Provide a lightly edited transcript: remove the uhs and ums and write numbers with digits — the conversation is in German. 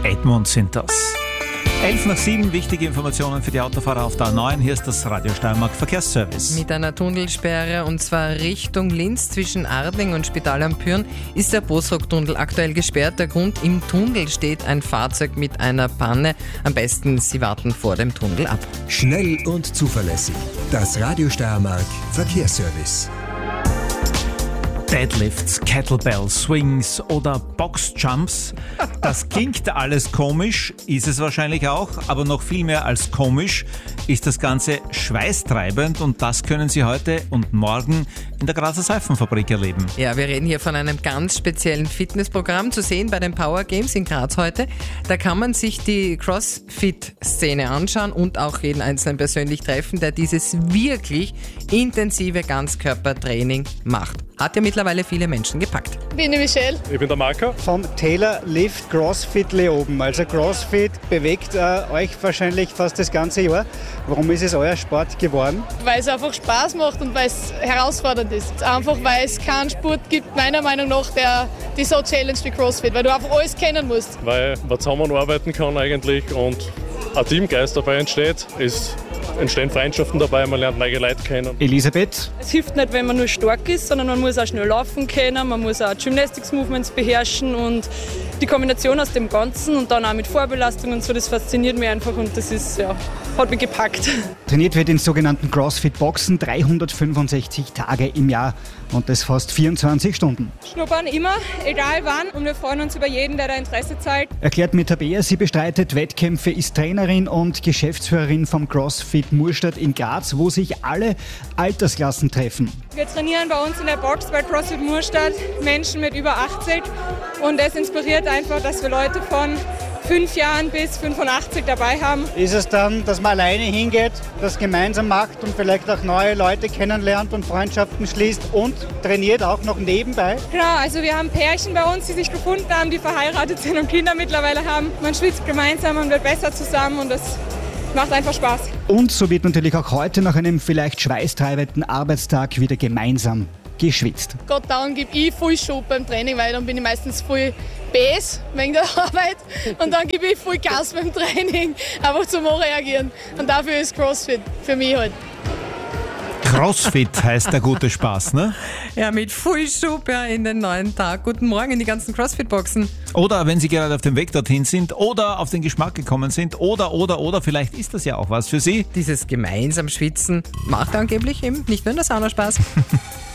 Edmund sind das. 6:11, wichtige Informationen für die Autofahrer auf der A9. Hier ist das Radio Steiermark Verkehrsservice. Mit einer Tunnelsperre und zwar Richtung Linz zwischen Arding und Spital am Pyhrn ist der Bosrock-Tunnel aktuell gesperrt. Der Grund: im Tunnel steht ein Fahrzeug mit einer Panne. Am besten Sie warten vor dem Tunnel ab. Schnell und zuverlässig. Das Radio Steiermark Verkehrsservice. Deadlifts, Kettlebells, Swings oder Boxjumps. Das klingt alles komisch, ist es wahrscheinlich auch, aber noch viel mehr als komisch ist das Ganze schweißtreibend und das können Sie heute und morgen in der Grazer Seifenfabrik erleben. Ja, wir reden hier von einem ganz speziellen Fitnessprogramm, zu sehen bei den Power Games in Graz heute. Da kann man sich die Crossfit-Szene anschauen und auch jeden Einzelnen persönlich treffen, der dieses wirklich intensive Ganzkörpertraining macht. Hat ja mittlerweile viele Menschen gepackt. Ich bin die Michelle. Ich bin der Marco. Vom Taylor Lift CrossFit Leoben. Also CrossFit bewegt euch wahrscheinlich fast das ganze Jahr. Warum ist es euer Sport geworden? Weil es einfach Spaß macht und weil es herausfordernd ist. Einfach weil es keinen Sport gibt, meiner Meinung nach, der die so challenge wie CrossFit. Weil du einfach alles kennen musst. Weil man zusammenarbeiten kann eigentlich und ein Teamgeist dabei entsteht. Es entstehen Freundschaften dabei, man lernt neue Leute kennen. Elisabeth? Es hilft nicht, wenn man nur stark ist, sondern man muss auch schnell laufen können, man muss auch Gymnastics-Movements beherrschen und die Kombination aus dem Ganzen und dann auch mit Vorbelastung und so, das fasziniert mich einfach und das ist, ja, hat mich gepackt. Trainiert wird in sogenannten CrossFit-Boxen 365 Tage im Jahr und das fast 24 Stunden. Schnuppern immer, egal wann, und wir freuen uns über jeden, der da Interesse zeigt. Erklärt mir Tabea, sie bestreitet Wettkämpfe, ist Trainerin und Geschäftsführerin vom CrossFit Murstadt in Graz, wo sich alle Altersklassen treffen. Wir trainieren bei uns in der Box bei CrossFit Murstadt Menschen mit über 80 und es inspiriert einfach, dass wir Leute von 5 Jahren bis 85 dabei haben. Ist es dann, dass man alleine hingeht, das gemeinsam macht und vielleicht auch neue Leute kennenlernt und Freundschaften schließt und trainiert auch noch nebenbei? Genau, also wir haben Pärchen bei uns, die sich gefunden haben, die verheiratet sind und Kinder mittlerweile haben. Man schwitzt gemeinsam und wird besser zusammen und das macht einfach Spaß. Und so wird natürlich auch heute nach einem vielleicht schweißtreibenden Arbeitstag wieder gemeinsam geschwitzt. Gott darum gebe ich viel Schub beim Training, weil dann bin ich meistens voll Bass wegen der Arbeit und dann gebe ich voll Gas beim Training, einfach zum Reagieren. Und dafür ist CrossFit für mich halt. CrossFit heißt der gute Spaß, ne? Ja, mit viel Schub in den neuen Tag. Guten Morgen in die ganzen CrossFit-Boxen. Oder wenn Sie gerade auf dem Weg dorthin sind oder auf den Geschmack gekommen sind oder, vielleicht ist das ja auch was für Sie. Dieses gemeinsam Schwitzen macht angeblich eben nicht nur in der Sauna Spaß.